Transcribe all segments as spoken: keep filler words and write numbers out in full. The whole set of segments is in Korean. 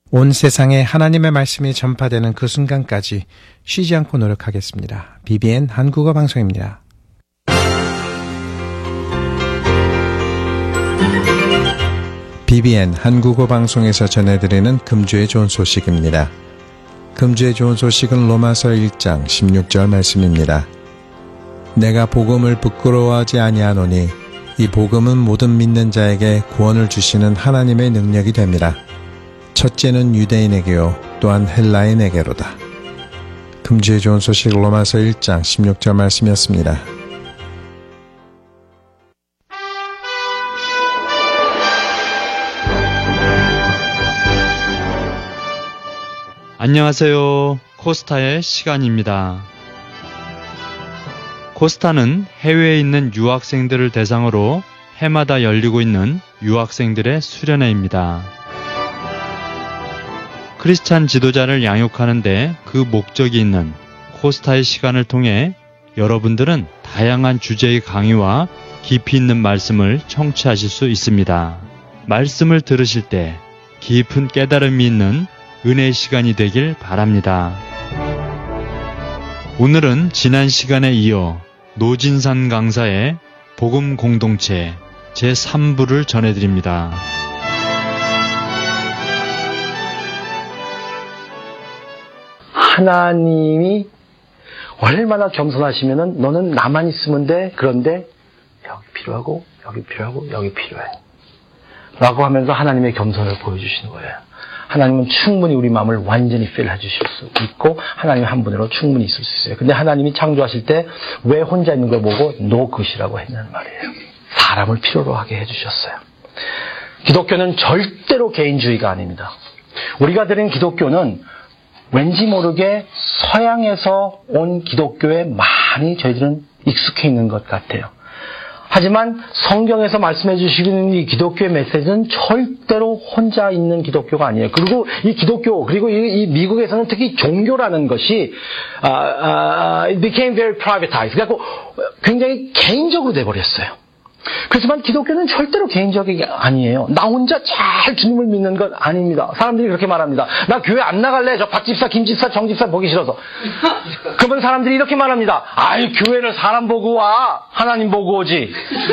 온 세상에 하나님의 말씀이 전파되는 그 순간까지 쉬지 않고 노력하겠습니다. 비비엔 한국어 방송입니다. 비비엔 한국어 방송에서 전해드리는 금주의 좋은 소식입니다. 금주의 좋은 소식은 로마서 일 장 십육 절 말씀입니다. 내가 복음을 부끄러워하지 아니하노니 이 복음은 모든 믿는 자에게 구원을 주시는 하나님의 능력이 됩니다. 첫째는 유대인에게요 또한 헬라인에게로다. 금주의 좋은 소식 로마서 일 장 십육 절 말씀이었습니다. 안녕하세요. 코스타의 시간입니다. 코스타는 해외에 있는 유학생들을 대상으로 해마다 열리고 있는 유학생들의 수련회입니다. 크리스찬 지도자를 양육하는데 그 목적이 있는 코스타의 시간을 통해 여러분들은 다양한 주제의 강의와 깊이 있는 말씀을 청취하실 수 있습니다. 말씀을 들으실 때 깊은 깨달음이 있는 은혜의 시간이 되길 바랍니다. 오늘은 지난 시간에 이어 노진산 강사의 복음 공동체 제삼 부를 전해드립니다. 하나님이 얼마나 겸손하시면은 너는 나만 있으면 돼. 그런데 여기 필요하고 여기 필요하고 여기 필요해. 라고 하면서 하나님의 겸손을 보여주시는 거예요. 하나님은 충분히 우리 마음을 완전히 필해 주실 수 있고 하나님 한 분으로 충분히 있을 수 있어요. 근데 하나님이 창조하실 때 왜 혼자 있는 걸 보고 no good이라고 했냐는 말이에요. 사람을 필요로 하게 해주셨어요. 기독교는 절대로 개인주의가 아닙니다. 우리가 드린 기독교는 왠지 모르게 서양에서 온 기독교에 많이 저희들은 익숙해 있는 것 같아요. 하지만 성경에서 말씀해 주시는 이 기독교의 메시지는 절대로 혼자 있는 기독교가 아니에요. 그리고 이 기독교, 그리고 이, 이 미국에서는 특히 종교라는 것이 아, 아, it became very privatized. 그래서 굉장히 개인적으로 돼버렸어요. 그렇지만 기독교는 절대로 개인적이 아니에요. 나 혼자 잘 주님을 믿는 것 아닙니다. 사람들이 그렇게 말합니다. 나 교회 안 나갈래. 저 박집사, 김집사, 정집사 보기 싫어서. 그러면 사람들이 이렇게 말합니다. 아이, 교회를 사람 보고 와. 하나님 보고 오지.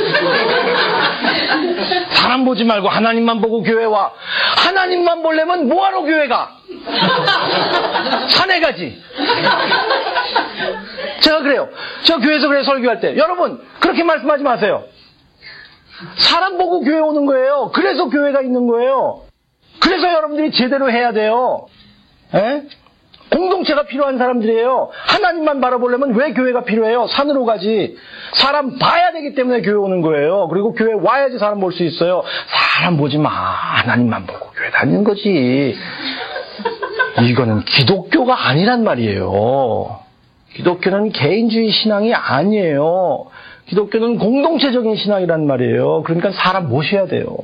사람 보지 말고 하나님만 보고 교회 와. 하나님만 보려면 뭐하러 교회 가? 산에 가지. 제가 그래요. 저 교회에서 그래 설교할 때. 여러분, 그렇게 말씀하지 마세요. 사람 보고 교회 오는 거예요. 그래서 교회가 있는 거예요. 그래서 여러분들이 제대로 해야 돼요. 에? 공동체가 필요한 사람들이에요. 하나님만 바라보려면 왜 교회가 필요해요? 산으로 가지. 사람 봐야 되기 때문에 교회 오는 거예요. 그리고 교회 와야지 사람 볼 수 있어요. 사람 보지 마. 하나님만 보고 교회 다니는 거지. 이거는 기독교가 아니란 말이에요. 기독교는 개인주의 신앙이 아니에요. 기독교는 공동체적인 신앙이란 말이에요. 그러니까 사람 모셔야 돼요.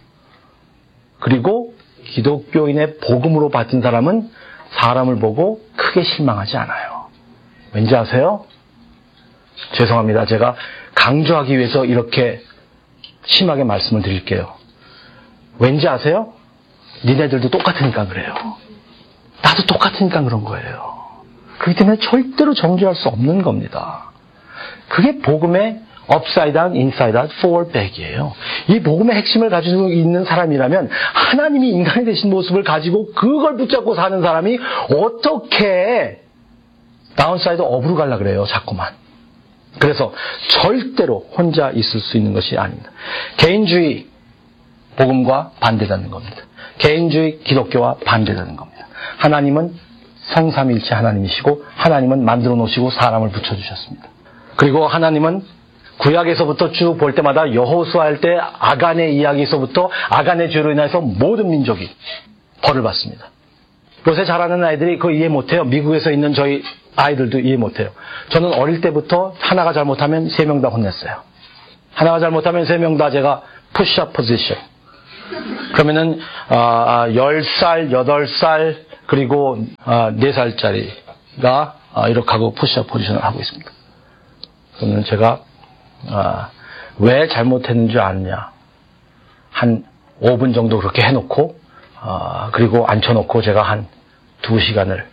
그리고 기독교인의 복음으로 받은 사람은 사람을 보고 크게 실망하지 않아요. 왠지 아세요? 죄송합니다. 제가 강조하기 위해서 이렇게 심하게 말씀을 드릴게요. 왠지 아세요? 니네들도 똑같으니까 그래요. 나도 똑같으니까 그런 거예요. 그렇기 때문에 절대로 정죄할 수 없는 겁니다. 그게 복음의 upside down, inside out, forward back이에요. 이 복음의 핵심을 가지고 있는 사람이라면 하나님이 인간이 되신 모습을 가지고 그걸 붙잡고 사는 사람이 어떻게 다운사이드 업으로 가려고 그래요. 자꾸만. 그래서 절대로 혼자 있을 수 있는 것이 아닙니다. 개인주의 복음과 반대되는 겁니다. 개인주의 기독교와 반대되는 겁니다. 하나님은 성삼일체 하나님이시고 하나님은 만들어 놓으시고 사람을 붙여주셨습니다. 그리고 하나님은 구약에서부터 쭉 볼 때마다 여호수아 할 때 아간의 이야기에서부터 아간의 죄로 인해서 모든 민족이 벌을 받습니다. 요새 자라는 아이들이 그거 이해 못해요. 미국에서 있는 저희 아이들도 이해 못해요. 저는 어릴 때부터 하나가 잘못하면 세 명 다 혼냈어요. 하나가 잘못하면 세 명 다 제가 푸시업 포지션. 그러면은 아, 열 살, 여덟 살 그리고 아, 네 살짜리가 아, 이렇게 하고 푸시업 포지션을 하고 있습니다. 그러면 제가 아, 왜 잘못했는지 아느냐. 한 오 분 정도 그렇게 해놓고 어, 그리고 앉혀놓고 제가 한 두 시간을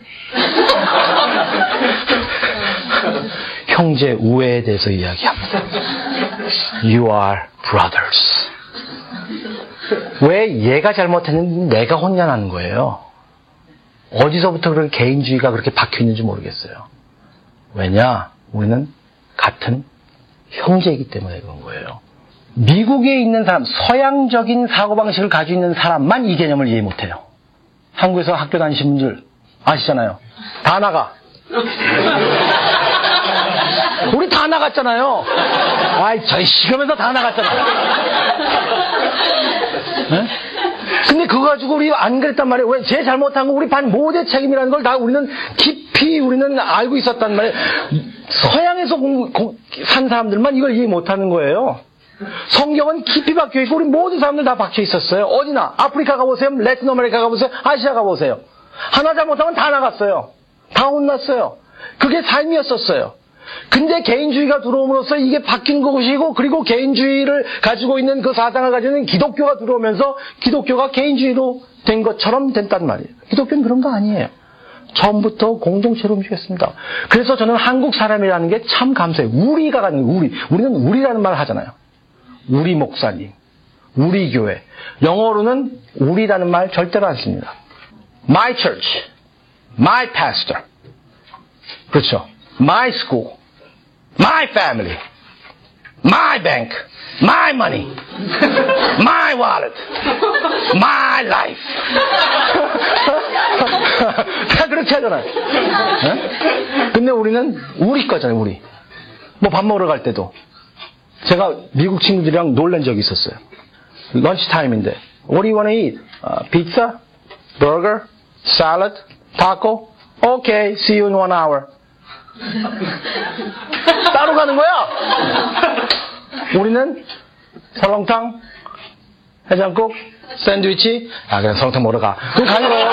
형제 우애에 대해서 이야기합니다. You are brothers. 왜 얘가 잘못했는지 내가 혼란하는 거예요. 어디서부터 그런 개인주의가 그렇게 박혀있는지 모르겠어요. 왜냐? 우리는 같은 형제이기 때문에 그런 거예요. 미국에 있는 사람, 서양적인 사고방식을 가지고 있는 사람만 이 개념을 이해 못해요. 한국에서 학교 다니신 분들 아시잖아요. 다 나가. 우리 다 나갔잖아요. 아이, 저희 시험에서 다 나갔잖아요. 네? 근데 그거 가지고 우리 안 그랬단 말이에요. 왜? 제 잘못한 거 우리 반 모두의 책임이라는 걸 다 우리는 깊이 우리는 알고 있었단 말이에요. 서양에서 공, 공, 산 사람들만 이걸 이해 못하는 거예요. 성경은 깊이 박혀있고 우리 모든 사람들 다 박혀 있었어요. 어디나 아프리카 가보세요. 라틴 아메리카 가보세요. 아시아 가보세요. 하나 잘못하면 다 나갔어요. 다 혼났어요. 그게 삶이었었어요. 근데 개인주의가 들어옴으로써 이게 바뀐 것이고, 그리고 개인주의를 가지고 있는 그 사상을 가지고 있는 기독교가 들어오면서 기독교가 개인주의로 된 것처럼 됐단 말이에요. 기독교는 그런 거 아니에요. 처음부터 공동체로 움직였습니다. 그래서 저는 한국 사람이라는 게 참 감사해요. 우리가 가는 우리. 우리는 우리라는 말을 하잖아요. 우리 목사님, 우리 교회. 영어로는 우리라는 말 절대로 안 씁니다. My church, my pastor. 그렇죠. My school, my family, my bank, my money, my wallet, my life. 다 그렇게 하잖아요. 네? 근데 우리는 우리 거잖아요, 우리. 뭐 밥 먹으러 갈 때도. 제가 미국 친구들이랑 놀란 적이 있었어요. 런치 타임인데. What do you want to eat? Uh, pizza? Burger? Salad? Taco? Okay, see you in one hour. 따로 가는 거야. 우리는 설렁탕, 해장국, 샌드위치. 아, 그냥 설렁탕 먹으러 가. 그럼 가는 거예요.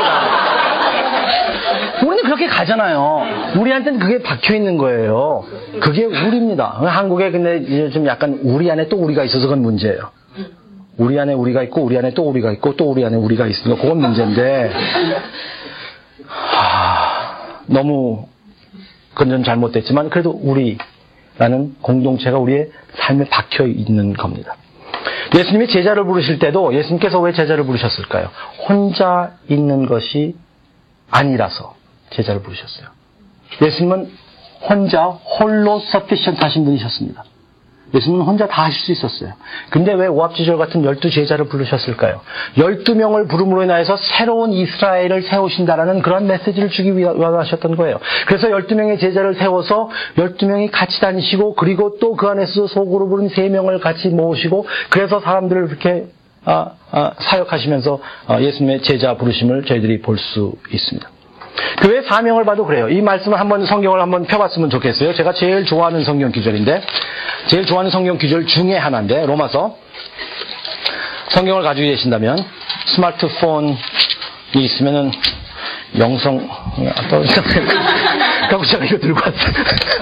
우리는 그렇게 가잖아요. 우리한테는 그게 박혀 있는 거예요. 그게 우리입니다. 한국에 근데 이제 좀 약간 우리 안에 또 우리가 있어서 그건 문제예요. 우리 안에 우리가 있고 우리 안에 또 우리가 있고 또 우리 안에 우리가 있으니까 그건 문제인데. 하, 너무 그건 좀 잘못됐지만 그래도 우리라는 공동체가 우리의 삶에 박혀 있는 겁니다. 예수님이 제자를 부르실 때도 예수님께서 왜 제자를 부르셨을까요? 혼자 있는 것이 아니라서 제자를 부르셨어요. 예수님은 혼자 홀로 서피션트 하신 분이셨습니다. 예수님은 혼자 다 하실 수 있었어요. 근데 왜 오합지졸 같은 열두 제자를 부르셨을까요? 열두 명을 부름으로 인하여서 새로운 이스라엘을 세우신다라는 그런 메시지를 주기 위해 하셨던 거예요. 그래서 열두 명의 제자를 세워서 열두 명이 같이 다니시고, 그리고 또 그 안에서 소그룹 부른 세 명을 같이 모으시고, 그래서 사람들을 그렇게 아, 아, 사역하시면서 아, 예수님의 제자 부르심을 저희들이 볼 수 있습니다. 교회 사명을 봐도 그래요. 이 말씀을 한번 성경을 한번 펴봤으면 좋겠어요. 제가 제일 좋아하는 성경 구절인데, 제일 좋아하는 성경 구절 중에 하나인데, 로마서. 성경을 가지고 계신다면 스마트폰이 있으면은 영성 갖고 제가 이거 들고 왔어요.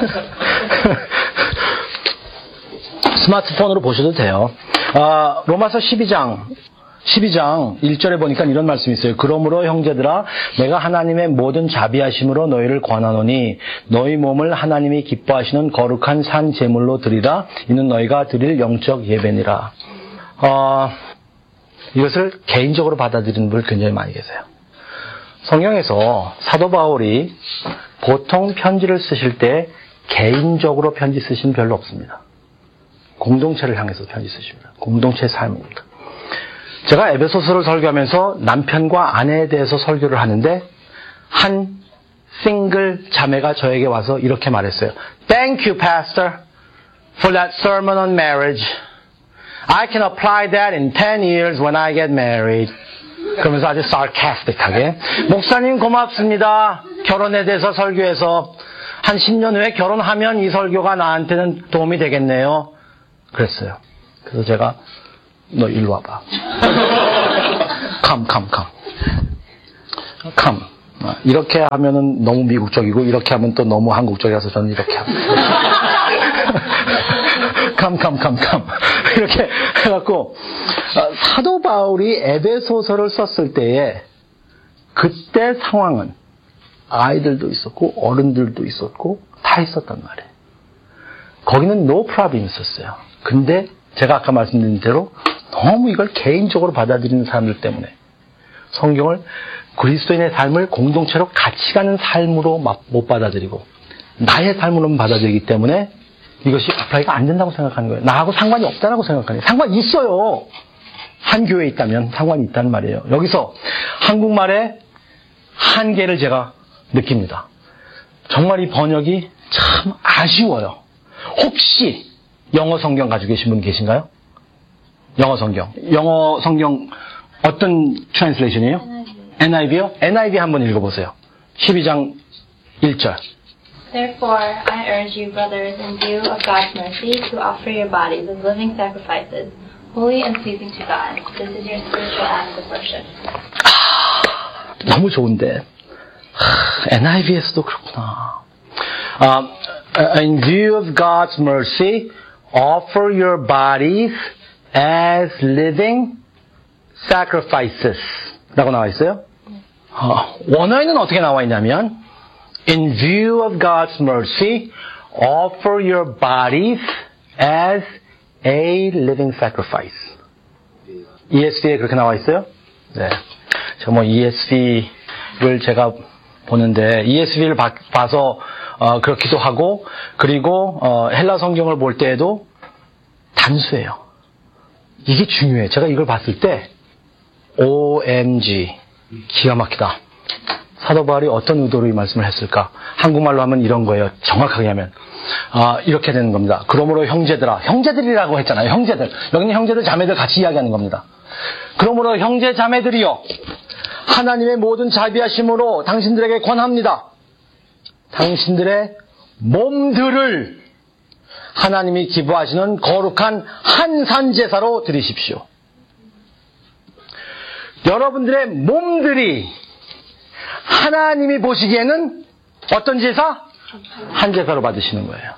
스마트폰으로 보셔도 돼요. 아, 로마서 십이 장 십이 장 일 절에 보니까 이런 말씀이 있어요. 그러므로 형제들아, 내가 하나님의 모든 자비하심으로 너희를 권하노니 너희 몸을 하나님이 기뻐하시는 거룩한 산 제물로 드리라. 이는 너희가 드릴 영적 예배니라. 어, 이것을 개인적으로 받아들이는 분들 굉장히 많이 계세요. 성경에서 사도 바울이 보통 편지를 쓰실 때 개인적으로 편지 쓰시는 별로 없습니다. 공동체를 향해서 편지 쓰십니다. 공동체의 삶입니다. 제가 에베소서를 설교하면서 남편과 아내에 대해서 설교를 하는데 한 싱글 자매가 저에게 와서 이렇게 말했어요. Thank you, Pastor, for that sermon on marriage. I can apply that in ten years when I get married. 그러면서 아주 sarcastic하게, 목사님 고맙습니다. 결혼에 대해서 설교해서 한 십 년 후에 결혼하면 이 설교가 나한테는 도움이 되겠네요. 그랬어요. 그래서 제가 너 일로 와봐. Come, come, come. Come. 이렇게 하면은 너무 미국적이고 이렇게 하면 또 너무 한국적이라서 저는 이렇게 합니다. Come, come, come, come. 이렇게 해갖고 어, 사도 바울이 에베소서를 썼을 때에 그때 상황은 아이들도 있었고 어른들도 있었고 다 있었단 말이에요. 거기는 no problem 있었어요. 근데 제가 아까 말씀드린 대로 너무 이걸 개인적으로 받아들이는 사람들 때문에 성경을 그리스도인의 삶을 공동체로 같이 가는 삶으로 못 받아들이고 나의 삶으로만 받아들이기 때문에 이것이 어플라이가 안 된다고 생각하는 거예요. 나하고 상관이 없다고 생각하는 거예요. 상관이 있어요. 한 교회에 있다면 상관이 있다는 말이에요. 여기서 한국말의 한계를 제가 느낍니다. 정말 이 번역이 참 아쉬워요. 혹시 영어 성경 가지고 계신 분 계신가요? 영어 성경. 영어 성경 어떤 트랜슬레이션이에요? 엔아이브이요? 엔아이브이 한번 읽어보세요. 십이 장 일 절. Therefore, I urge you, brothers, in view of God's mercy, to offer your bodies as living sacrifices, holy and pleasing to God. This is your spiritual act of worship. 아, 너무 좋은데. 엔아이브이에서도 그렇구나. Uh, in view of God's mercy, offer your bodies as living sacrifices. 라고 나와 있어요. 어, 원어에는 어떻게 나와 있냐면 In view of God's mercy, offer your bodies as a living sacrifice. 이에스비에 그렇게 나와 있어요? 네. 저 뭐 이에스비를 제가 보는데 이에스비를 봐, 봐서 어, 그렇기도 하고 그리고 어, 헬라 성경을 볼 때에도 단수예요. 이게 중요해. 제가 이걸 봤을 때 오엠지 기가 막히다. 사도 바울이 어떤 의도로 이 말씀을 했을까? 한국말로 하면 이런 거예요. 정확하게 하면 아, 이렇게 되는 겁니다. 그러므로 형제들아, 형제들이라고 했잖아요. 형제들. 여기는 형제들, 자매들 같이 이야기하는 겁니다. 그러므로 형제, 자매들이여, 하나님의 모든 자비하심으로 당신들에게 권합니다. 당신들의 몸들을 하나님이 기뻐하시는 거룩한 한산 제사로 드리십시오. 여러분들의 몸들이 하나님이 보시기에는 어떤 제사? 한 제사로 받으시는 거예요.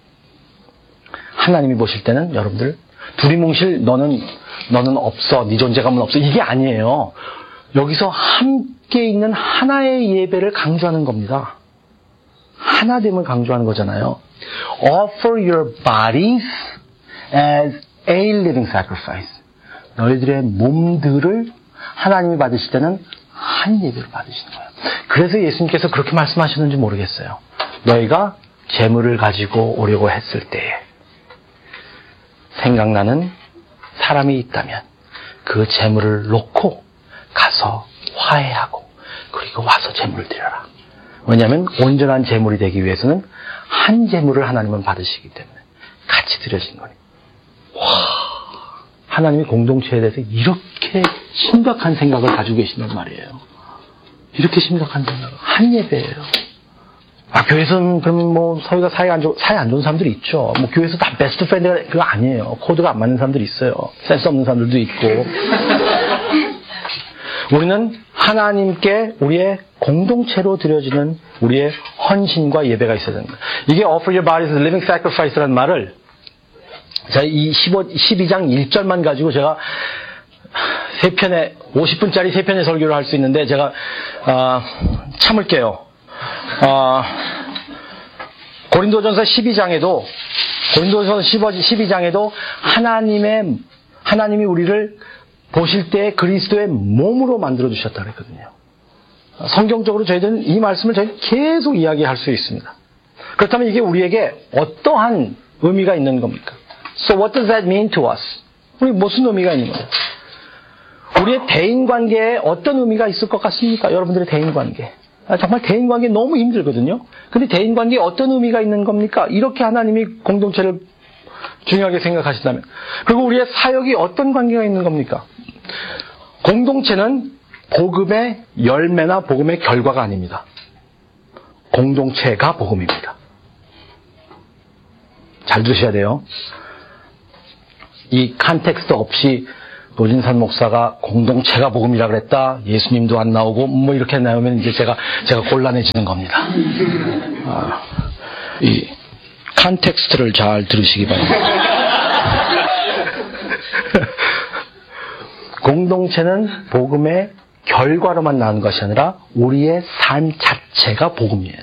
하나님이 보실 때는 여러분들 두리뭉실 너는 너는 없어, 네 존재감은 없어, 이게 아니에요. 여기서 함께 있는 하나의 예배를 강조하는 겁니다. 하나됨을 강조하는 거잖아요. Offer your bodies as a living sacrifice. 너희들의 몸들을 하나님이 받으실 때는 한 예배를 받으시는 거예요. 그래서 예수님께서 그렇게 말씀하셨는지 모르겠어요. 너희가 재물을 가지고 오려고 했을 때에 생각나는 사람이 있다면 그 재물을 놓고 가서 화해하고 그리고 와서 재물을 드려라. 왜냐하면 온전한 재물이 되기 위해서는 한 재물을 하나님은 받으시기 때문에 같이 드려진 거니. 와, 하나님이 공동체에 대해서 이렇게 심각한 생각을 가지고 계신단 말이에요. 이렇게 심각한 생각을. 한 예배예요. 아, 교회에서는 그러면 뭐 사회가 사이 안 좋, 사이 안 좋은 사람들이 있죠. 뭐 교회에서 다 베스트 프렌드가 그거 아니에요. 코드가 안 맞는 사람들이 있어요. 센스 없는 사람들도 있고. 우리는 하나님께 우리의 공동체로 드려지는 우리의 헌신과 예배가 있어야 됩니다. 이게 offer your bodies as a living sacrifice라는 말을 자, 이 십이 장 일 절만 가지고 제가 세 편의 오십 분짜리 세 편의 설교를 할 수 있는데 제가 어, 참을게요. 어, 고린도전서 십이 장에도 고린도전서 십이 장에도 하나님의 하나님이 우리를 보실 때 그리스도의 몸으로 만들어 주셨다 그랬거든요. 성경적으로 저희들은 이 말씀을 저희 계속 이야기할 수 있습니다. 그렇다면 이게 우리에게 어떠한 의미가 있는 겁니까? So what does that mean to us? 우리 무슨 의미가 있는 거예요? 우리의 대인관계에 어떤 의미가 있을 것 같습니까? 여러분들의 대인관계. 정말 대인관계 너무 힘들거든요. 근데 대인관계에 어떤 의미가 있는 겁니까? 이렇게 하나님이 공동체를 중요하게 생각하신다면. 그리고 우리의 사역이 어떤 관계가 있는 겁니까? 공동체는 복음의 열매나 복음의 결과가 아닙니다. 공동체가 복음입니다. 잘 들으셔야 돼요. 이 컨텍스트 없이 노진산 목사가 공동체가 복음이라 그랬다. 예수님도 안 나오고 뭐 이렇게 나오면 이제 제가 제가 곤란해지는 겁니다. 아, 이 컨텍스트를 잘 들으시기 바랍니다. 공동체는 복음의 결과로만 나오는 것이 아니라 우리의 삶 자체가 복음이에요.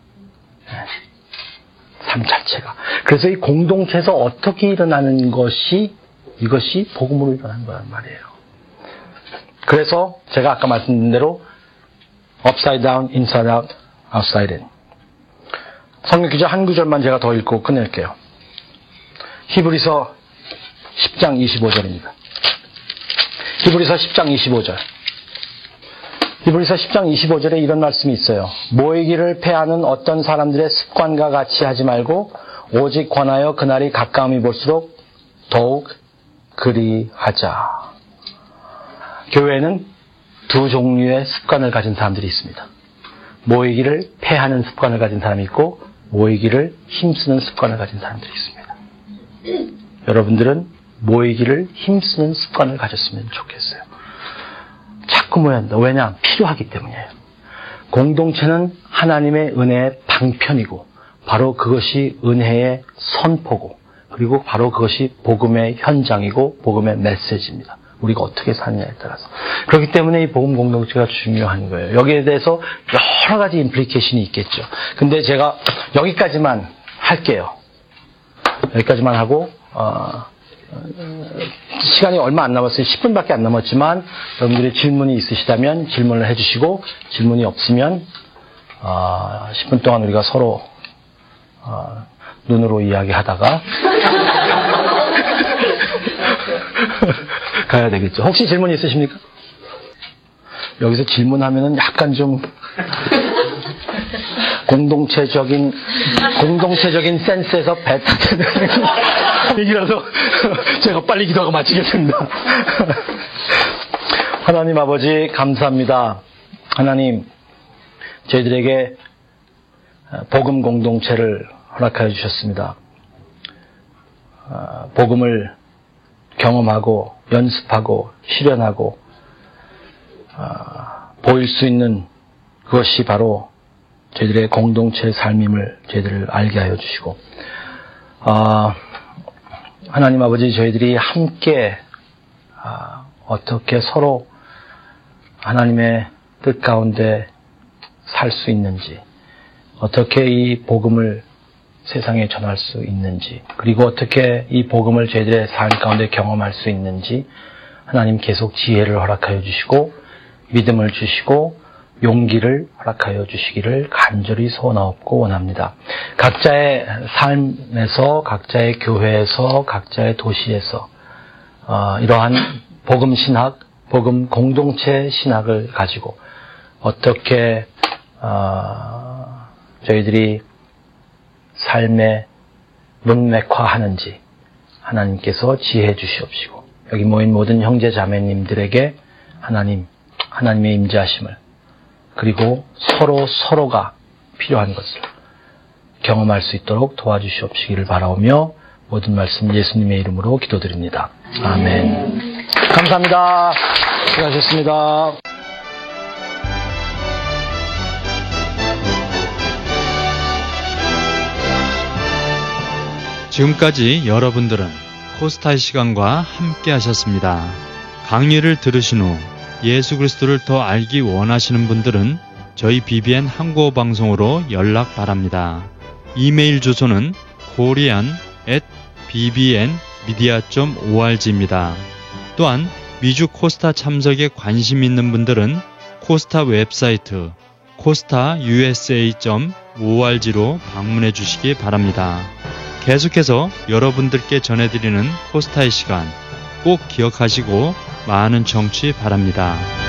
삶 자체가. 그래서 이 공동체에서 어떻게 일어나는 것이 이것이 복음으로 일어나는 거란 말이에요. 그래서 제가 아까 말씀드린 대로 upside down, inside out, outside in. 성경 구절 한 구절만 제가 더 읽고 끝낼게요. 히브리서 십 장 이십오 절입니다. 히브리서 십 장 이십오 절. 히브리서 십 장 이십오 절에 이런 말씀이 있어요. 모이기를 패하는 어떤 사람들의 습관과 같이 하지 말고 오직 권하여 그날이 가까움이 볼수록 더욱 그리하자. 교회에는 두 종류의 습관을 가진 사람들이 있습니다. 모이기를 패하는 습관을 가진 사람이 있고 모이기를 힘쓰는 습관을 가진 사람들이 있습니다. 여러분들은 모이기를 힘쓰는 습관을 가졌으면 좋겠어요. 자꾸 모여야 한다. 왜냐? 필요하기 때문이에요. 공동체는 하나님의 은혜의 방편이고 바로 그것이 은혜의 선포고 그리고 바로 그것이 복음의 현장이고 복음의 메시지입니다. 우리가 어떻게 사느냐에 따라서. 그렇기 때문에 이 복음 공동체가 중요한 거예요. 여기에 대해서 여러 가지 임플리케이션이 있겠죠. 근데 제가 여기까지만 할게요. 여기까지만 하고 어, 시간이 얼마 안 남았어요. 십 분밖에 안 남았지만 여러분들이 질문이 있으시다면 질문을 해주시고 질문이 없으면 어, 십 분 동안 우리가 서로 어, 눈으로 이야기하다가 가야 되겠죠. 혹시 질문 있으십니까? 여기서 질문하면은 약간 좀 공동체적인 공동체적인 센스에서 배타되는 얘기라서 제가 빨리 기도하고 마치겠습니다. 하나님 아버지 감사합니다. 하나님 저희들에게 복음 공동체를 허락하여 주셨습니다. 복음을 경험하고 연습하고 실현하고 보일 수 있는 그것이 바로 저희들의 공동체의 삶임을 저희들을 알게 하여 주시고 아, 하나님 아버지 저희들이 함께 아, 어떻게 서로 하나님의 뜻 가운데 살 수 있는지 어떻게 이 복음을 세상에 전할 수 있는지 그리고 어떻게 이 복음을 저희들의 삶 가운데 경험할 수 있는지 하나님 계속 지혜를 허락하여 주시고 믿음을 주시고 용기를 허락하여 주시기를 간절히 소원하옵고 원합니다. 각자의 삶에서 각자의 교회에서 각자의 도시에서 어, 이러한 복음 신학, 복음 공동체 신학을 가지고 어떻게 어, 저희들이 삶의 문맥화하는지 하나님께서 지혜해 주시옵시고 여기 모인 모든 형제 자매님들에게 하나님, 하나님의 임재하심을 그리고 서로 서로가 필요한 것을 경험할 수 있도록 도와주시옵시기를 바라오며 모든 말씀 예수님의 이름으로 기도드립니다. 아멘. 감사합니다. 수고하셨습니다. 지금까지 여러분들은 코스타의 시간과 함께 하셨습니다. 강의를 들으신 후 예수 그리스도를 더 알기 원하시는 분들은 저희 비비엔 한국어 방송으로 연락 바랍니다. 이메일 주소는 korean at 비비엔미디아 닷 오알지입니다. 또한 미주 코스타 참석에 관심 있는 분들은 코스타 웹사이트 코스타 유에스에이 닷 오알지로 방문해 주시기 바랍니다. 계속해서 여러분들께 전해드리는 코스타의 시간 꼭 기억하시고 많은 청취 바랍니다.